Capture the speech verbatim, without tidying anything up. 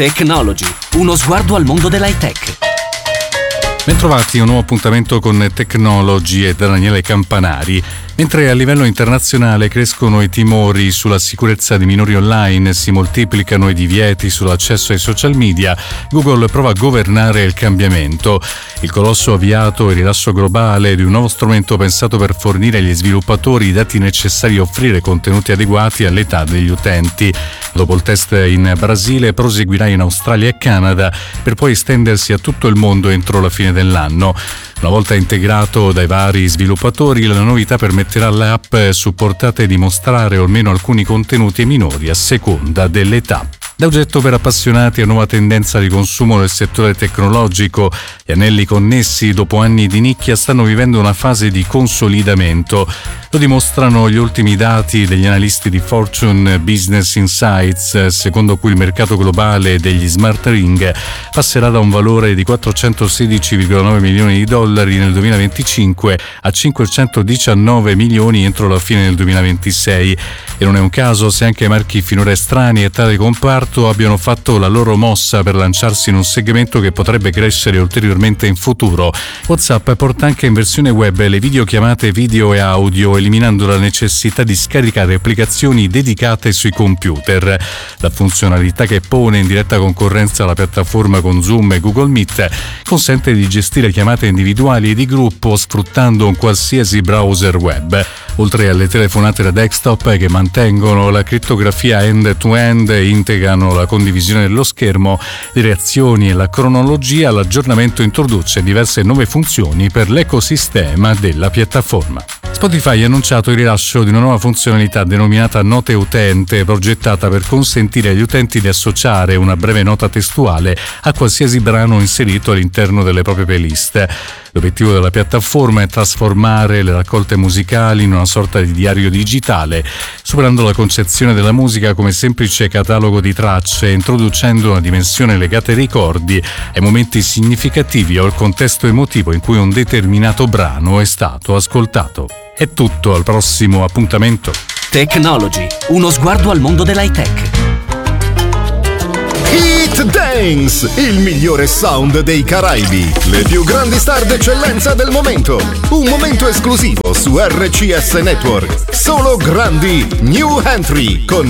Technology, uno sguardo al mondo dell'high tech. Bentrovati a un nuovo appuntamento con Technology e Daniele Campanari. Mentre a livello internazionale crescono i timori sulla sicurezza dei minori online, si moltiplicano i divieti sull'accesso ai social media, Google prova a governare il cambiamento. Il colosso ha avviato il rilascio globale di un nuovo strumento pensato per fornire agli sviluppatori i dati necessari a offrire contenuti adeguati all'età degli utenti. Dopo il test in Brasile, proseguirà in Australia e Canada per poi estendersi a tutto il mondo entro la fine dell'anno. Una volta integrato dai vari sviluppatori, la novità permetterà alle app supportate di mostrare almeno alcuni contenuti ai minori a seconda dell'età. Da oggetto per appassionati a nuova tendenza di consumo nel settore tecnologico, gli anelli connessi dopo anni di nicchia stanno vivendo una fase di consolidamento. Lo dimostrano gli ultimi dati degli analisti di Fortune Business Insights, secondo cui il mercato globale degli smart ring passerà da un valore di quattrocentosedici virgola nove milioni di dollari nel duemilaventicinque a cinquecentodiciannove milioni entro la fine del duemilaventisei. E non è un caso se anche marchi finora estranei a tale comparto abbiano fatto la loro mossa per lanciarsi in un segmento che potrebbe crescere ulteriormente in futuro. WhatsApp porta anche in versione web le videochiamate video e audio, eliminando la necessità di scaricare applicazioni dedicate sui computer. La funzionalità che pone in diretta concorrenza alla piattaforma con Zoom e Google Meet consente di gestire chiamate individuali e di gruppo sfruttando un qualsiasi browser web. Oltre alle telefonate da desktop che mantengono la crittografia end-to-end e integrano la condivisione dello schermo, le reazioni e la cronologia, l'aggiornamento introduce diverse nuove funzioni per l'ecosistema della piattaforma. Spotify ha annunciato il rilascio di una nuova funzionalità denominata Note Utente, progettata per consentire agli utenti di associare una breve nota testuale a qualsiasi brano inserito all'interno delle proprie playlist. L'obiettivo della piattaforma è trasformare le raccolte musicali in una sorta di diario digitale, superando la concezione della musica come semplice catalogo di tracce e introducendo una dimensione legata ai ricordi, ai momenti significativi o al contesto emotivo in cui un determinato brano è stato ascoltato. È tutto, al prossimo appuntamento. Technology, uno sguardo al mondo dell'high tech. Hit Dance, il migliore sound dei Caraibi. Le più grandi star d'eccellenza del momento. Un momento esclusivo su R C S Network. Solo grandi New Entry con